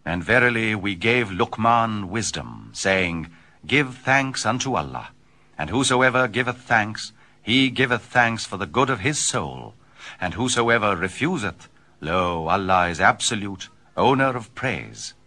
And verily we gave Luqman wisdom, saying, Give thanks unto Allah, and whosoever giveth thanks, he giveth thanks for the good of his soul, and whosoever refuseth, lo, Allah is absolute, owner of praise.